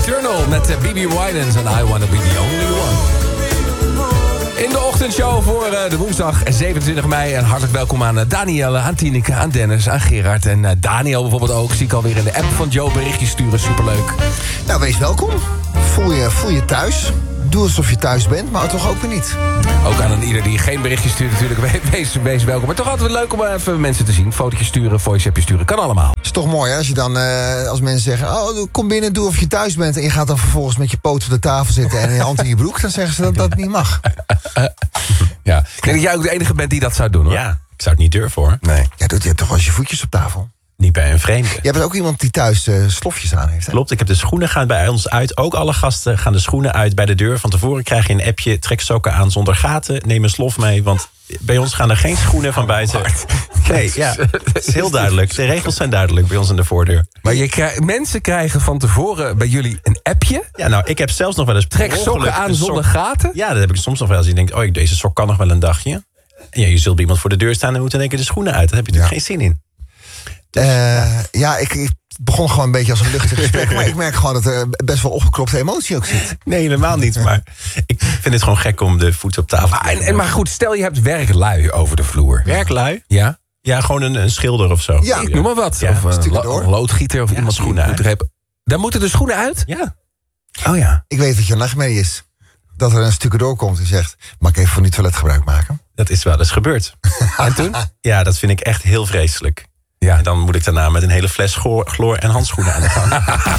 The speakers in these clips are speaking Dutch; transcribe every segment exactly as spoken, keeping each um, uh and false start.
Eternal met B B Winans en I Wanna Be The Only One. In de ochtendshow voor uh, de woensdag zevenentwintig mei. En hartelijk welkom aan uh, Danielle, aan Tineke, aan Dennis, aan Gerard. En uh, Daniel bijvoorbeeld ook. Zie ik alweer in de app van Joe berichtjes sturen. Superleuk. Nou, wees welkom. Voel je, voel je thuis. Doe alsof je thuis bent, maar toch ook weer niet. Ook aan een ieder die geen berichtjes stuurt natuurlijk. Wees, wees welkom. Maar toch altijd leuk om even mensen te zien. Fotootjes sturen, voice-appjes sturen. Kan allemaal. Het is toch mooi hè, als je dan, uh, als mensen zeggen... oh, kom binnen, doe of je thuis bent... en je gaat dan vervolgens met je poot op de tafel zitten... en je hand in je broek, dan zeggen ze dat dat niet mag. Ja. Ik denk dat jij ook de enige bent die dat zou doen, hoor. Ja, ik zou het niet durven, hoor. Nee. Ja, doet je toch wel eens je voetjes op tafel? Niet bij een vreemde. Je hebt ook iemand die thuis uh, slofjes aan heeft, hè? Klopt, ik heb de schoenen gaan bij ons uit. Ook alle gasten gaan de schoenen uit bij de deur. Van tevoren krijg je een appje, trek sokken aan zonder gaten. Neem een slof mee, want bij ons gaan er geen schoenen van buiten. Nee, ja, het is heel duidelijk. De regels zijn duidelijk bij ons in de voordeur. Maar je krijg, mensen krijgen van tevoren bij jullie een appje. Ja, nou, ik heb zelfs nog wel eens... Trek sokken aan zonder gaten? Ja, dat heb ik soms nog wel eens. Je denkt, oh, deze sok kan nog wel een dagje. En ja, je zult bij iemand voor de deur staan en moet in één keer de schoenen uit. Daar heb je natuurlijk Ja. geen zin in. Dus, uh, ja, ik, ik begon gewoon een beetje als een luchtig gesprek... maar ik merk gewoon dat er best wel opgekropte emotie ook zit. Nee, helemaal niet. Maar ik vind het gewoon gek om de voeten op tafel te Ah, en, leggen. en maar goed, stel je hebt werklui over de vloer. Werklui? Ja? Ja, gewoon een, een schilder of zo. Ja, Ik noem maar wat. Ja, of een stukken lo- door. loodgieter of Ja, iemand schoenen die uit. begrepen. Daar moeten de schoenen uit? Ja. Oh ja. Ik weet wat je nachtmerrie is. Dat er een stukje doorkomt en zegt... mag ik even van die toilet gebruik maken? Dat is wel eens gebeurd. En toen? Ja, dat vind ik echt heel vreselijk. Ja. En dan moet ik daarna met een hele fles chloor, chloor en handschoenen aan de gang.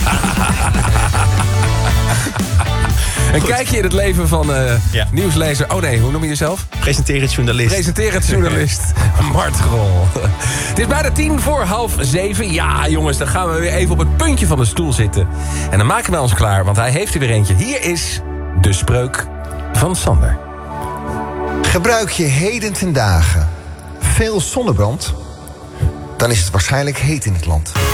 En kijk je in het leven van uh, Ja. nieuwslezer... Oh nee, hoe noem je jezelf? Presenterend journalist. Presenterend journalist Mart Grol. Het is bijna tien voor half zeven. Ja, jongens, dan gaan we weer even op het puntje van de stoel zitten. En dan maken we ons klaar, want hij heeft er weer eentje. Hier is de spreuk van Sander. Gebruik je heden ten dagen veel zonnebrand... dan is het waarschijnlijk heet in het land.